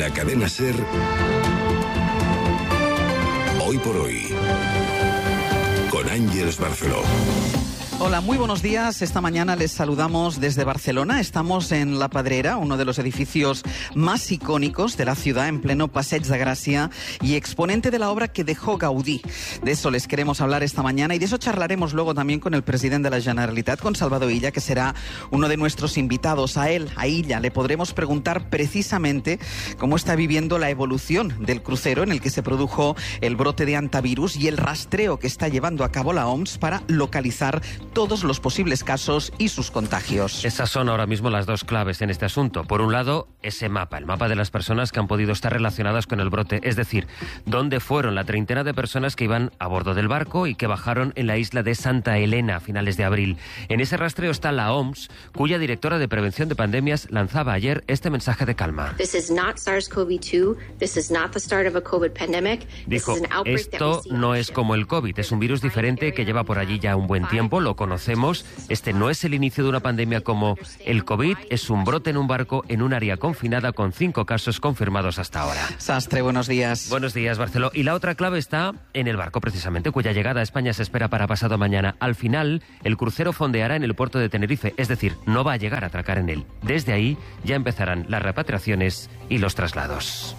la cadena SER, Hoy por Hoy, con Ángeles Barceló. Hola, muy buenos días. Esta mañana les saludamos desde Barcelona. Estamos en La Pedrera, uno de los edificios más icónicos de la ciudad, en pleno Passeig de Gràcia y exponente de la obra que dejó Gaudí. De eso les queremos hablar esta mañana y de eso charlaremos luego también con el presidente de la Generalitat, con Salvador Illa, que será uno de nuestros invitados. A él, a Illa, le podremos preguntar precisamente cómo está viviendo la evolución del crucero en el que se produjo el brote de antivirus y el rastreo que está llevando a cabo la OMS para localizar todos los posibles casos y sus contagios. Esas son ahora mismo las dos claves en este asunto. Por un lado, ese mapa, el mapa de las personas que han podido estar relacionadas con el brote, es decir, dónde fueron la treintena de personas que iban a bordo del barco y que bajaron en la isla de Santa Elena a finales de abril. En ese rastreo está la OMS, cuya directora de prevención de pandemias lanzaba ayer este mensaje de calma. Dijo, esto no es como el COVID, es un virus diferente que lleva por allí ya un buen tiempo, lo conocemos. Este no es el inicio de una pandemia como el COVID, es un brote en un barco en un área confinada con 5 casos confirmados hasta ahora. Sastre, buenos días. Buenos días, Barceló. Y la otra clave está en el barco, precisamente, cuya llegada a España se espera para pasado mañana. Al final, el crucero fondeará en el puerto de Tenerife, es decir, no va a llegar a atracar en él. Desde ahí ya empezarán las repatriaciones y los traslados.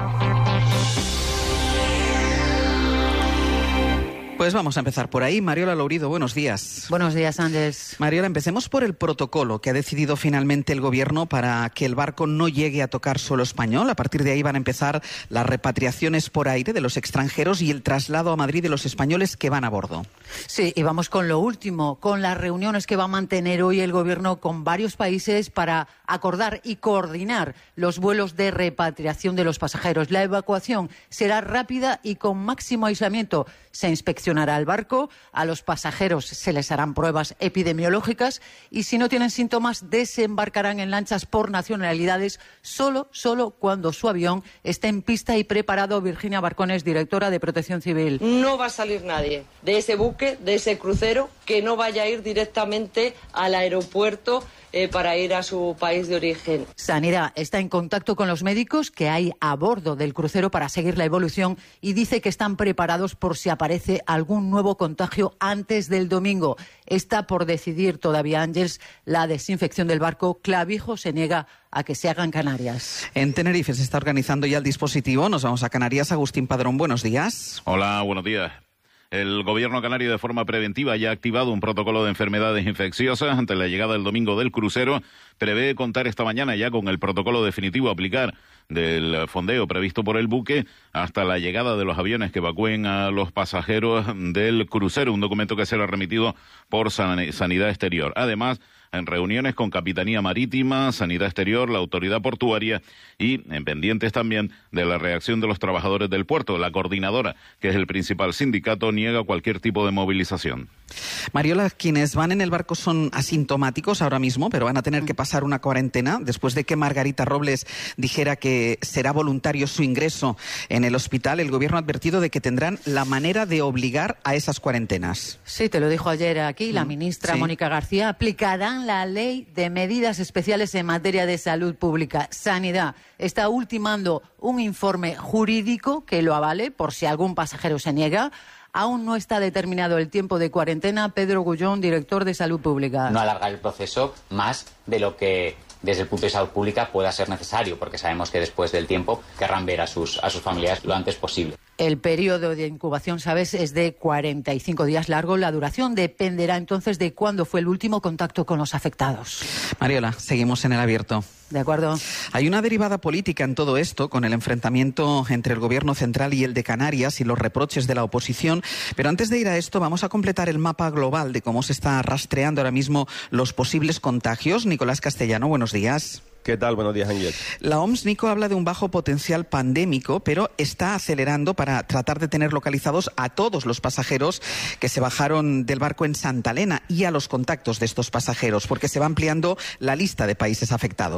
Pues vamos a empezar por ahí. Mariola Lourido, buenos días. Buenos días, Ángeles. Mariola, empecemos por el protocolo que ha decidido finalmente el Gobierno para que el barco no llegue a tocar suelo español. A partir de ahí van a empezar las repatriaciones por aire de los extranjeros y el traslado a Madrid de los españoles que van a bordo. Sí, y vamos con lo último, con las reuniones que va a mantener hoy el Gobierno con varios países para acordar y coordinar los vuelos de repatriación de los pasajeros. La evacuación será rápida y con máximo aislamiento. Se inspeccionará el barco, a los pasajeros se les harán pruebas epidemiológicas y si no tienen síntomas desembarcarán en lanchas por nacionalidades solo cuando su avión esté en pista y preparado. Virginia Barcones, directora de Protección Civil. No va a salir nadie de ese buque, de ese crucero, que no vaya a ir directamente al aeropuerto para ir a su país de origen. Sanidad está en contacto con los médicos que hay a bordo del crucero para seguir la evolución y dice que están preparados por si aparece algún nuevo contagio antes del domingo. Está por decidir todavía, Ángeles, la desinfección del barco. Clavijo se niega a que se haga en Canarias. En Tenerife se está organizando ya el dispositivo. Nos vamos a Canarias. Agustín Padrón, buenos días. Hola, buenos días. El gobierno canario de forma preventiva ya ha activado un protocolo de enfermedades infecciosas ante la llegada del domingo del crucero. Prevé contar esta mañana ya con el protocolo definitivo a aplicar del fondeo previsto por el buque hasta la llegada de los aviones que evacúen a los pasajeros del crucero, un documento que será remitido por Sanidad Exterior. Además, en reuniones con Capitanía Marítima, Sanidad Exterior, la Autoridad Portuaria y en pendientes también de la reacción de los trabajadores del puerto. La coordinadora, que es el principal sindicato, niega cualquier tipo de movilización. Mariola, quienes van en el barco son asintomáticos ahora mismo, pero van a tener que pasar una cuarentena después de que Margarita Robles dijera que será voluntario su ingreso en el hospital. El gobierno ha advertido de que tendrán la manera de obligar a esas cuarentenas. Sí, te lo dijo ayer aquí la ministra Mónica García. Aplicarán la ley de medidas especiales en materia de salud pública. Sanidad está ultimando un informe jurídico que lo avale por si algún pasajero se niega. Aún no está determinado el tiempo de cuarentena. Pedro Gullón, director de Salud Pública. No alargar el proceso más de lo que desde el punto de salud pública pueda ser necesario, porque sabemos que después del tiempo querrán ver a sus familiares lo antes posible. El periodo de incubación, sabes, es de 45 días largo. La duración dependerá entonces de cuándo fue el último contacto con los afectados. Mariola, seguimos en el abierto. De acuerdo. Hay una derivada política en todo esto, con el enfrentamiento entre el Gobierno central y el de Canarias y los reproches de la oposición. Pero antes de ir a esto, vamos a completar el mapa global de cómo se está rastreando ahora mismo los posibles contagios. Nicolás Castellano, buenos días. ¿Qué tal? Buenos días, Ángel. La OMS, Nico, habla de un bajo potencial pandémico, pero está acelerando para tratar de tener localizados a todos los pasajeros que se bajaron del barco en Santa Elena y a los contactos de estos pasajeros, porque se va ampliando la lista de países afectados.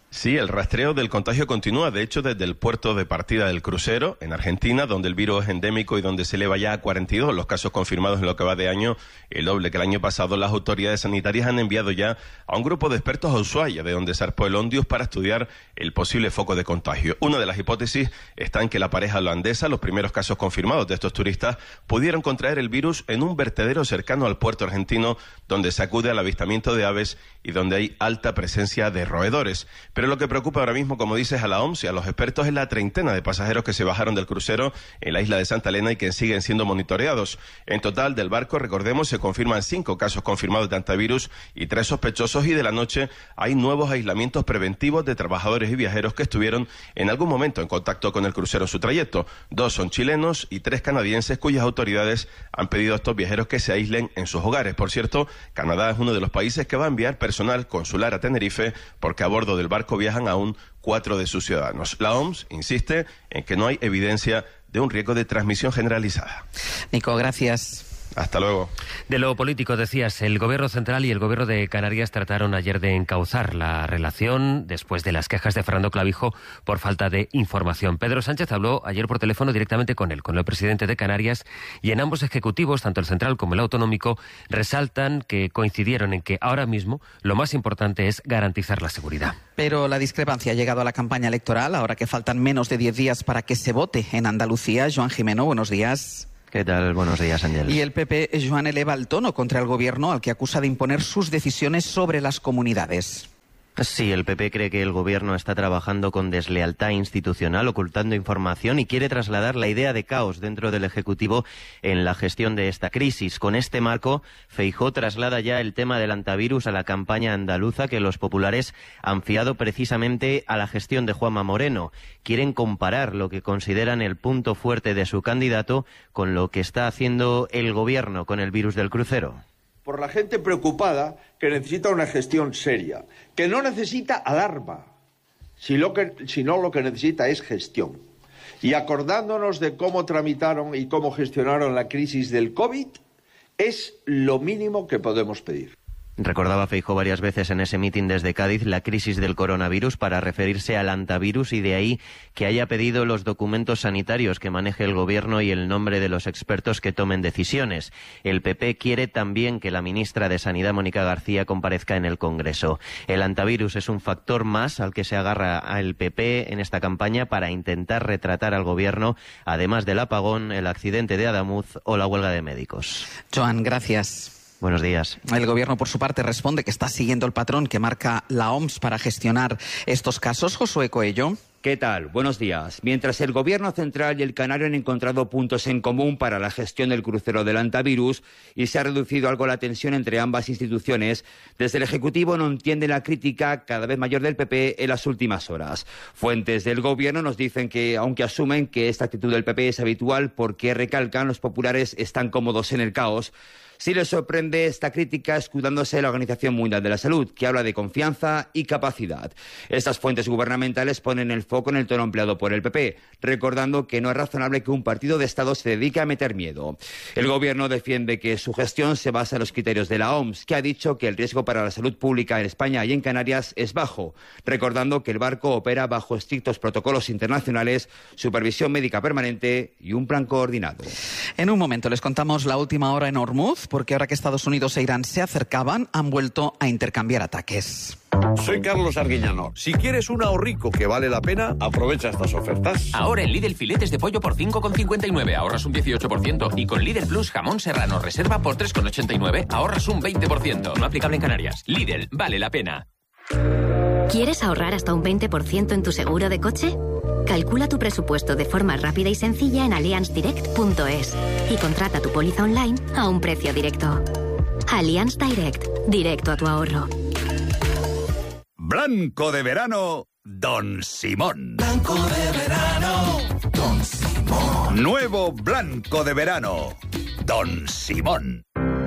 Sí, el rastreo del contagio continúa, de hecho, desde el puerto de partida del crucero, en Argentina, donde el virus es endémico y donde se eleva ya a 42 los casos confirmados en lo que va de año, el doble que el año pasado. Las autoridades sanitarias han enviado ya a un grupo de expertos a Ushuaia, de donde zarpó el Ondius, para estudiar el posible foco de contagio. Una de las hipótesis está en que la pareja holandesa, los primeros casos confirmados de estos turistas, pudieron contraer el virus en un vertedero cercano al puerto argentino, donde se acude al avistamiento de aves y donde hay alta presencia de roedores. Pero lo que preocupa ahora mismo, como dices, a la OMS y a los expertos es la treintena de pasajeros que se bajaron del crucero en la isla de Santa Elena y que siguen siendo monitoreados. En total, del barco, recordemos, se confirman 5 casos confirmados de antivirus y 3 sospechosos, y de la noche hay nuevos aislamientos preventivos de trabajadores y viajeros que estuvieron en algún momento en contacto con el crucero en su trayecto. 2 son chilenos y 3 canadienses, cuyas autoridades han pedido a estos viajeros que se aíslen en sus hogares. Por cierto, Canadá es uno de los países que va a enviar personal consular a Tenerife, porque a bordo del barco viajan aún 4 de sus ciudadanos. La OMS insiste en que no hay evidencia de un riesgo de transmisión generalizada. Nico, gracias. Hasta luego. De lo político, decías, el Gobierno central y el Gobierno de Canarias trataron ayer de encauzar la relación después de las quejas de Fernando Clavijo por falta de información. Pedro Sánchez habló ayer por teléfono directamente con él, con el presidente de Canarias, y en ambos ejecutivos, tanto el central como el autonómico, resaltan que coincidieron en que ahora mismo lo más importante es garantizar la seguridad. Pero la discrepancia ha llegado a la campaña electoral, ahora que faltan menos de 10 días para que se vote en Andalucía. Joan Jimeno, buenos días. ¿Qué tal? Buenos días, Ángel. Y el PP, Joan, eleva el tono contra el Gobierno, al que acusa de imponer sus decisiones sobre las comunidades. Sí, el PP cree que el Gobierno está trabajando con deslealtad institucional, ocultando información, y quiere trasladar la idea de caos dentro del Ejecutivo en la gestión de esta crisis. Con este marco, Feijóo traslada ya el tema del antivirus a la campaña andaluza, que los populares han fiado precisamente a la gestión de Juanma Moreno. Quieren comparar lo que consideran el punto fuerte de su candidato con lo que está haciendo el Gobierno con el virus del crucero. Por la gente preocupada, que necesita una gestión seria, que no necesita alarma, sino lo que necesita es gestión. Y acordándonos de cómo tramitaron y cómo gestionaron la crisis del COVID, es lo mínimo que podemos pedir. Recordaba Feijóo varias veces en ese mitin desde Cádiz la crisis del coronavirus para referirse al antivirus, y de ahí que haya pedido los documentos sanitarios que maneje el Gobierno y el nombre de los expertos que tomen decisiones. El PP quiere también que la ministra de Sanidad, Mónica García, comparezca en el Congreso. El antivirus es un factor más al que se agarra el PP en esta campaña para intentar retratar al Gobierno, además del apagón, el accidente de Adamuz o la huelga de médicos. Joan, gracias. Buenos días. El Gobierno, por su parte, responde que está siguiendo el patrón que marca la OMS para gestionar estos casos. Josué Coello. ¿Qué tal? Buenos días. Mientras el Gobierno central y el canario han encontrado puntos en común para la gestión del crucero del antivirus y se ha reducido algo la tensión entre ambas instituciones, desde el Ejecutivo no entiende la crítica cada vez mayor del PP en las últimas horas. Fuentes del Gobierno nos dicen que, aunque asumen que esta actitud del PP es habitual porque recalcan los populares están cómodos en el caos, sí les sorprende esta crítica escudándose en la Organización Mundial de la Salud, que habla de confianza y capacidad. Estas fuentes gubernamentales ponen el foco en el tono empleado por el PP, recordando que no es razonable que un partido de Estado se dedique a meter miedo. El Gobierno defiende que su gestión se basa en los criterios de la OMS, que ha dicho que el riesgo para la salud pública en España y en Canarias es bajo, recordando que el barco opera bajo estrictos protocolos internacionales, supervisión médica permanente y un plan coordinado. En un momento les contamos la última hora en Hormuz, porque ahora que Estados Unidos e Irán se acercaban, han vuelto a intercambiar ataques. Soy Carlos Arguiñano. Si quieres un ahorrico que vale la pena, aprovecha estas ofertas. Ahora en Lidl filetes de pollo por 5,59 ahorras un 18%. Y con Lidl Plus jamón serrano reserva por 3,89 ahorras un 20%. No aplicable en Canarias. Lidl, vale la pena. ¿Quieres ahorrar hasta un 20% en tu seguro de coche? Calcula tu presupuesto de forma rápida y sencilla en allianzdirect.es y contrata tu póliza online a un precio directo. Allianz Direct, directo a tu ahorro. Blanco de verano, Don Simón. Blanco de verano, Don Simón. Nuevo blanco de verano, Don Simón.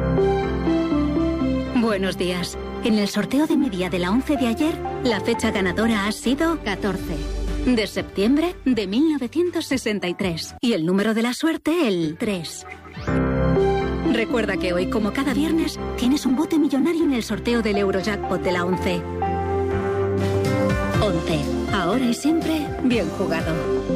Buenos días. En el sorteo de media de la 11 de ayer, la fecha ganadora ha sido 14. De septiembre de 1963. Y el número de la suerte, el 3. Recuerda que hoy, como cada viernes, tienes un bote millonario en el sorteo del Eurojackpot de la 11. ONCE. Ahora y siempre, bien jugado.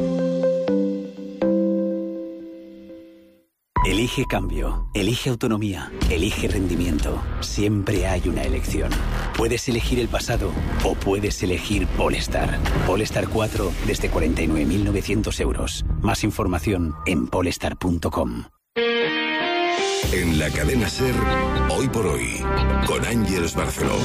Elige cambio, elige autonomía, elige rendimiento. Siempre hay una elección. Puedes elegir el pasado o puedes elegir Polestar. Polestar 4 desde 49.900 euros. Más información en polestar.com. En la cadena SER, Hoy por Hoy, con Ángeles Barceló.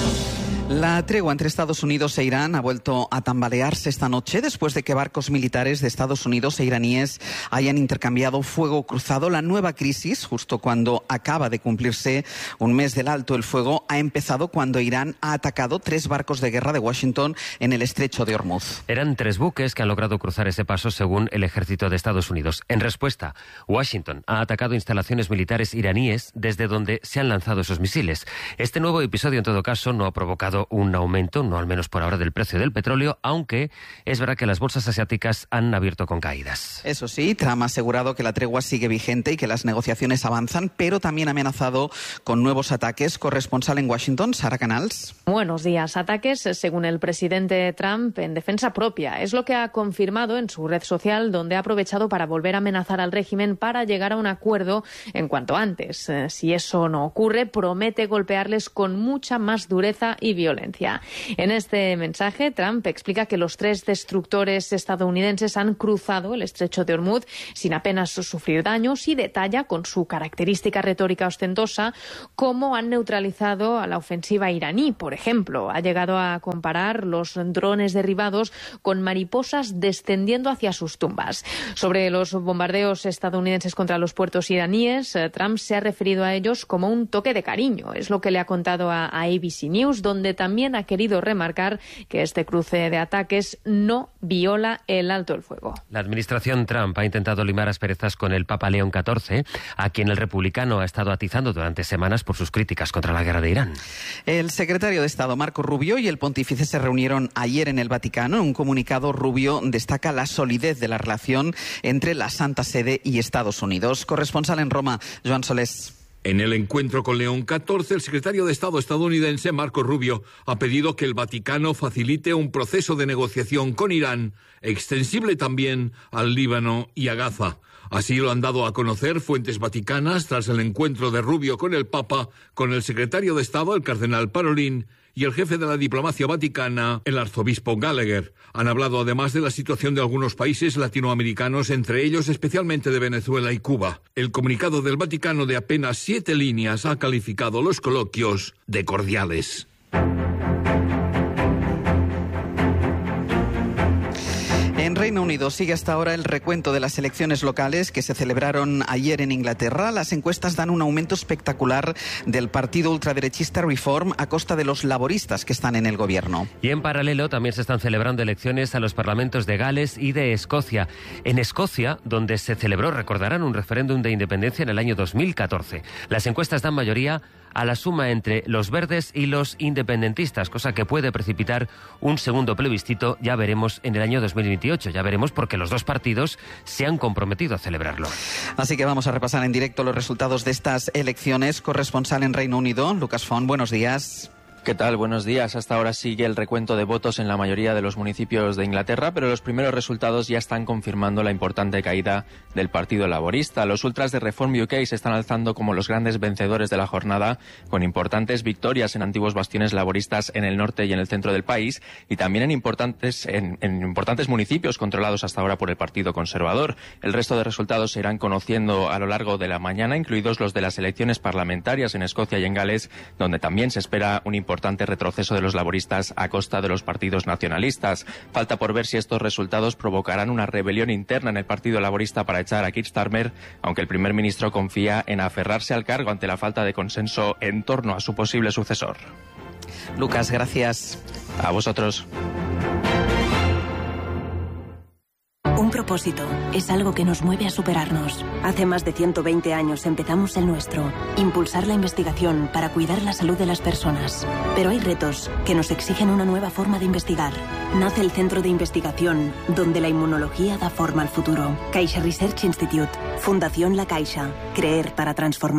La tregua entre Estados Unidos e Irán ha vuelto a tambalearse esta noche después de que barcos militares de Estados Unidos e iraníes hayan intercambiado fuego cruzado. La nueva crisis, justo cuando acaba de cumplirse un mes del alto el fuego, ha empezado cuando Irán ha atacado 3 barcos de guerra de Washington en el estrecho de Hormuz. Eran 3 buques que han logrado cruzar ese paso según el ejército de Estados Unidos. En respuesta, Washington ha atacado instalaciones militares iraníes desde donde se han lanzado esos misiles. Este nuevo episodio, en todo caso, no ha provocado un aumento, no al menos por ahora, del precio del petróleo, aunque es verdad que las bolsas asiáticas han abierto con caídas. Eso sí, Trump ha asegurado que la tregua sigue vigente y que las negociaciones avanzan, pero también ha amenazado con nuevos ataques. Corresponsal en Washington, Sara Canals. Buenos días. Ataques, según el presidente Trump, en defensa propia. Es lo que ha confirmado en su red social, donde ha aprovechado para volver a amenazar al régimen para llegar a un acuerdo en cuanto antes. Si eso no ocurre, promete golpearles con mucha más dureza y violencia. En este mensaje, Trump explica que los 3 destructores estadounidenses han cruzado el estrecho de Hormuz sin apenas sufrir daños y detalla, con su característica retórica ostentosa, cómo han neutralizado a la ofensiva iraní. Por ejemplo, ha llegado a comparar los drones derribados con mariposas descendiendo hacia sus tumbas. Sobre los bombardeos estadounidenses contra los puertos iraníes, Trump se ha referido a ellos como un toque de cariño. Es lo que le ha contado a ABC News, donde también ha querido remarcar que este cruce de ataques no viola el alto el fuego. La administración Trump ha intentado limar asperezas con el Papa León XIV, a quien el republicano ha estado atizando durante semanas por sus críticas contra la guerra de Irán. El secretario de Estado, Marco Rubio, y el pontífice se reunieron ayer en el Vaticano. En un comunicado, Rubio destaca la solidez de la relación entre la Santa Sede y Estados Unidos. Corresponsal en Roma, Joan Solés. En el encuentro con León XIV, el secretario de Estado estadounidense, Marco Rubio, ha pedido que el Vaticano facilite un proceso de negociación con Irán, extensible también al Líbano y a Gaza. Así lo han dado a conocer fuentes vaticanas tras el encuentro de Rubio con el Papa, con el secretario de Estado, el cardenal Parolin, y el jefe de la diplomacia vaticana, el arzobispo Gallagher. Han hablado además de la situación de algunos países latinoamericanos, entre ellos especialmente de Venezuela y Cuba. El comunicado del Vaticano, de apenas 7 líneas, ha calificado los coloquios de cordiales. En Reino Unido sigue hasta ahora el recuento de las elecciones locales que se celebraron ayer en Inglaterra. Las encuestas dan un aumento espectacular del partido ultraderechista Reform a costa de los laboristas que están en el gobierno. Y en paralelo también se están celebrando elecciones a los parlamentos de Gales y de Escocia. En Escocia, donde se celebró, recordarán, un referéndum de independencia en el año 2014. Las encuestas dan mayoría a la suma entre los verdes y los independentistas, cosa que puede precipitar un segundo plebiscito, ya veremos, en el año 2028. Ya veremos, porque los 2 partidos se han comprometido a celebrarlo. Así que vamos a repasar en directo los resultados de estas elecciones. Corresponsal en Reino Unido, Lucas Font, buenos días. ¿Qué tal? Buenos días. Hasta ahora sigue el recuento de votos en la mayoría de los municipios de Inglaterra, pero los primeros resultados ya están confirmando la importante caída del Partido Laborista. Los ultras de Reform UK se están alzando como los grandes vencedores de la jornada, con importantes victorias en antiguos bastiones laboristas en el norte y en el centro del país, y también en importantes municipios controlados hasta ahora por el Partido Conservador. El resto de resultados se irán conociendo a lo largo de la mañana, incluidos los de las elecciones parlamentarias en Escocia y en Gales, donde también se espera un importante retroceso de los laboristas a costa de los partidos nacionalistas. Falta por ver si estos resultados provocarán una rebelión interna en el Partido Laborista para echar a Keir Starmer, aunque el primer ministro confía en aferrarse al cargo ante la falta de consenso en torno a su posible sucesor. Lucas, gracias. A vosotros. Un propósito es algo que nos mueve a superarnos. Hace más de 120 años empezamos el nuestro, impulsar la investigación para cuidar la salud de las personas. Pero hay retos que nos exigen una nueva forma de investigar. Nace el Centro de Investigación, donde la inmunología da forma al futuro. Caixa Research Institute, Fundación La Caixa, creer para transformar.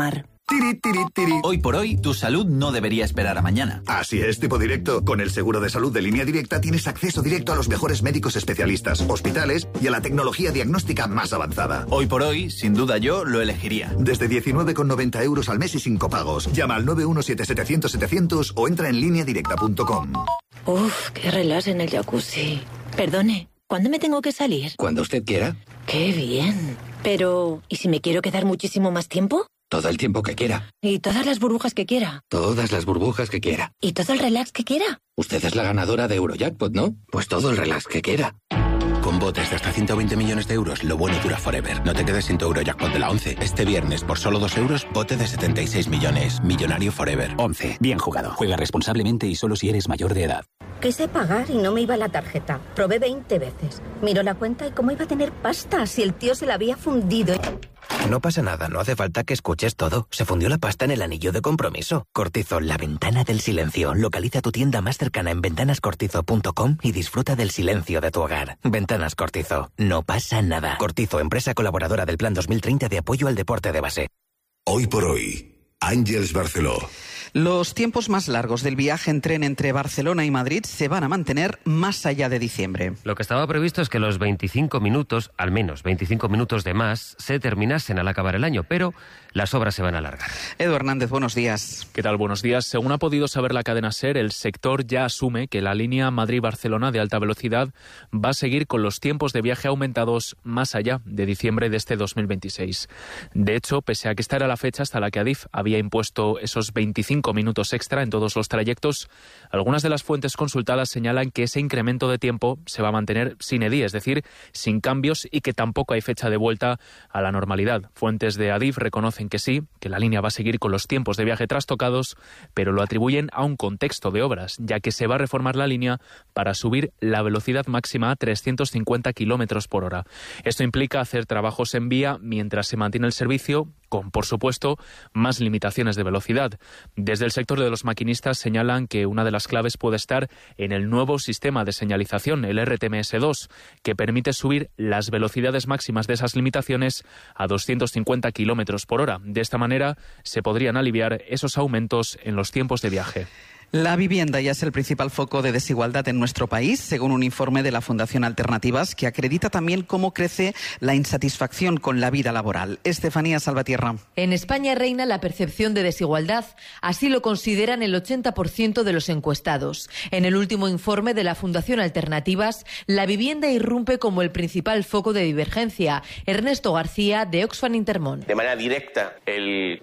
Tiri, tiri, tiri. Hoy por hoy, tu salud no debería esperar a mañana. Así es, tipo directo. Con el seguro de salud de Línea Directa tienes acceso directo a los mejores médicos especialistas, hospitales y a la tecnología diagnóstica más avanzada. Hoy por hoy, sin duda yo lo elegiría. Desde 19,90 euros al mes y sin copagos. Llama al 917-700-700 o entra en lineadirecta.com. Uf, qué relax en el jacuzzi. Perdone, ¿cuándo me tengo que salir? Cuando usted quiera. Qué bien. Pero, ¿y si me quiero quedar muchísimo más tiempo? Todo el tiempo que quiera. ¿Y todas las burbujas que quiera? Todas las burbujas que quiera. ¿Y todo el relax que quiera? Usted es la ganadora de Eurojackpot, ¿no? Pues todo el relax que quiera. Con botes de hasta 120 millones de euros, lo bueno dura forever. No te quedes sin tu Eurojackpot de la 11. Este viernes, por solo 2 euros, bote de 76 millones. Millonario forever. 11. Bien jugado. Juega responsablemente y solo si eres mayor de edad. Quise pagar y no me iba la tarjeta. Probé 20 veces. Miró la cuenta y cómo iba a tener pasta si el tío se la había fundido. No pasa nada, no hace falta que escuches todo. Se fundió la pasta en el anillo de compromiso. Cortizo, la ventana del silencio. Localiza tu tienda más cercana en ventanascortizo.com y disfruta del silencio de tu hogar. Ventanas Cortizo. No pasa nada. Cortizo, empresa colaboradora del Plan 2030 de apoyo al deporte de base. Hoy por hoy, Àngels Barceló. Los tiempos más largos del viaje en tren entre Barcelona y Madrid se van a mantener más allá de diciembre. Lo que estaba previsto es que los 25 minutos, al menos 25 minutos de más, se terminasen al acabar el año, pero las obras se van a alargar. Edu Hernández, buenos días. ¿Qué tal? Buenos días. Según ha podido saber la cadena SER, el sector ya asume que la línea Madrid-Barcelona de alta velocidad va a seguir con los tiempos de viaje aumentados más allá de diciembre de este 2026. De hecho, pese a que esta era la fecha hasta la que Adif había impuesto esos 25 minutos extra en todos los trayectos, algunas de las fuentes consultadas señalan que ese incremento de tiempo se va a mantener sin EDI, es decir, sin cambios, y que tampoco hay fecha de vuelta a la normalidad. Fuentes de Adif reconocen que sí, que la línea va a seguir con los tiempos de viaje trastocados, pero lo atribuyen a un contexto de obras, ya que se va a reformar la línea para subir la velocidad máxima a 350 kilómetros por hora. Esto implica hacer trabajos en vía mientras se mantiene el servicio, con, por supuesto, más limitaciones de velocidad. Desde el sector de los maquinistas señalan que una de las claves puede estar en el nuevo sistema de señalización, el RTMS2, que permite subir las velocidades máximas de esas limitaciones a 250 kilómetros por hora. De esta manera se podrían aliviar esos aumentos en los tiempos de viaje. La vivienda ya es el principal foco de desigualdad en nuestro país, según un informe de la Fundación Alternativas, que acredita también cómo crece la insatisfacción con la vida laboral. Estefanía Salvatierra. En España reina la percepción de desigualdad. Así lo consideran el 80% de los encuestados. En el último informe de la Fundación Alternativas, la vivienda irrumpe como el principal foco de divergencia. Ernesto García, de Oxfam Intermón. De manera directa, el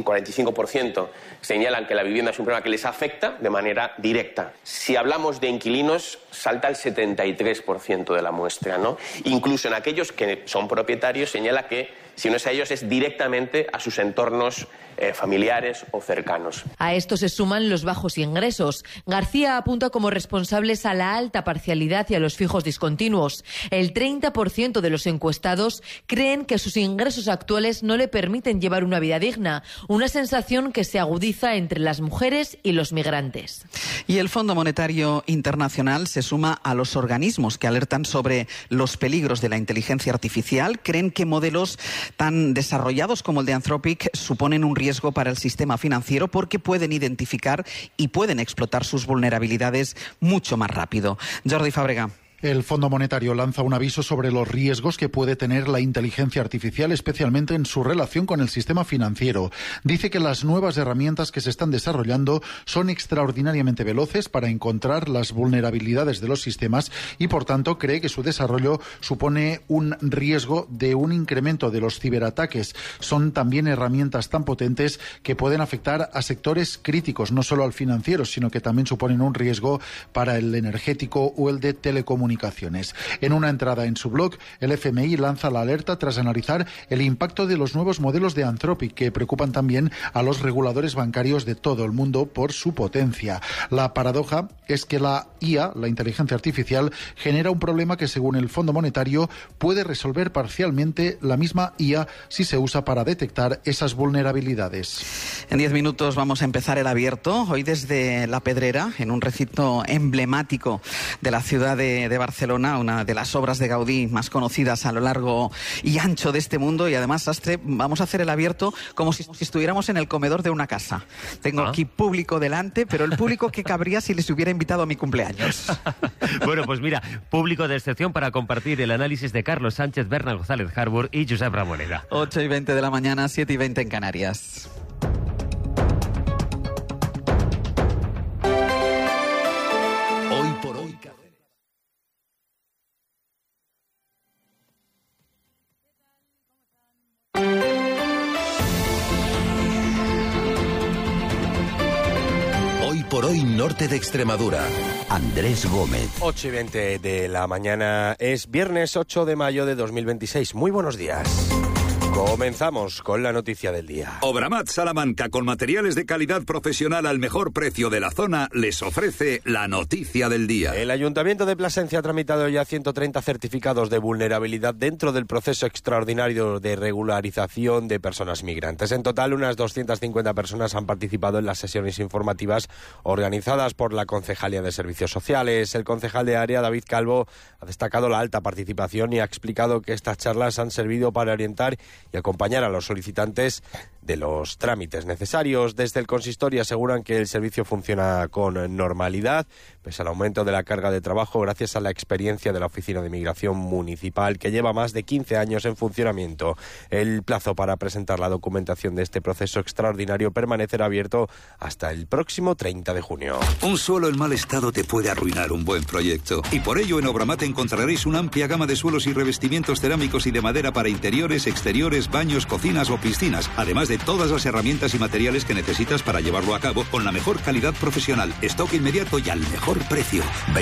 45% señalan que la vivienda es un problema que les afecta de manera directa. Si hablamos de inquilinos, salta el 73% de la muestra, ¿no? Incluso en aquellos que son propietarios, señala que si no es a ellos, es directamente a sus entornos familiares o cercanos. A esto se suman los bajos ingresos. García apunta como responsables a la alta parcialidad y a los fijos discontinuos. El 30% de los encuestados creen que sus ingresos actuales no le permiten llevar una vida digna, una sensación que se agudiza entre las mujeres y los migrantes. Y el Fondo Monetario Internacional se suma a los organismos que alertan sobre los peligros de la inteligencia artificial. Creen que modelos tan desarrollados como el de Anthropic suponen un riesgo para el sistema financiero porque pueden identificar y pueden explotar sus vulnerabilidades mucho más rápido. Jordi Fàbrega. El Fondo Monetario lanza un aviso sobre los riesgos que puede tener la inteligencia artificial, especialmente en su relación con el sistema financiero. Dice que las nuevas herramientas que se están desarrollando son extraordinariamente veloces para encontrar las vulnerabilidades de los sistemas y, por tanto, cree que su desarrollo supone un riesgo de un incremento de los ciberataques. Son también herramientas tan potentes que pueden afectar a sectores críticos, no solo al financiero, sino que también suponen un riesgo para el energético o el de telecomunicaciones. En una entrada en su blog, el FMI lanza la alerta tras analizar el impacto de los nuevos modelos de Anthropic, que preocupan también a los reguladores bancarios de todo el mundo por su potencia. La paradoja es que la IA, la inteligencia artificial, genera un problema que, según el Fondo Monetario, puede resolver parcialmente la misma IA si se usa para detectar esas vulnerabilidades. En 10 minutos vamos a empezar el abierto, hoy desde La Pedrera, en un recinto emblemático de la ciudad de Barcelona, una de las obras de Gaudí más conocidas a lo largo y ancho de este mundo. Y además, Sastre, vamos a hacer el abierto como si estuviéramos en el comedor de una casa. Tengo aquí público delante, pero el público que cabría si les hubiera invitado a mi cumpleaños. Bueno, pues mira, público de excepción para compartir el análisis de Carlos Sánchez, Bernal González Harbour y Josep Ramoneda. 8:20 de la mañana, 7:20 en Canarias. Hoy por hoy. Hoy por hoy, norte de Extremadura. Andrés Gómez. 8:20 de la mañana, es viernes 8 de mayo de 2026. Muy buenos días. Comenzamos con la noticia del día. Obramat Salamanca, con materiales de calidad profesional al mejor precio de la zona, les ofrece la noticia del día. El Ayuntamiento de Plasencia ha tramitado ya 130 certificados de vulnerabilidad dentro del proceso extraordinario de regularización de personas migrantes. En total, unas 250 personas han participado en las sesiones informativas organizadas por la Concejalía de Servicios Sociales. El concejal de área, David Calvo, ha destacado la alta participación y ha explicado que estas charlas han servido para orientar y acompañar a los solicitantes de los trámites necesarios. Desde el consistorio aseguran que el servicio funciona con normalidad, pese al aumento de la carga de trabajo, gracias a la experiencia de la Oficina de Migración Municipal, que lleva más de 15 años en funcionamiento. El plazo para presentar la documentación de este proceso extraordinario permanecerá abierto hasta el próximo 30 de junio. Un suelo en mal estado te puede arruinar un buen proyecto. Y por ello en Obramat encontraréis una amplia gama de suelos y revestimientos cerámicos y de madera para interiores, exteriores, baños, cocinas o piscinas, además de todas las herramientas y materiales que necesitas para llevarlo a cabo con la mejor calidad profesional, stock inmediato y al mejor precio.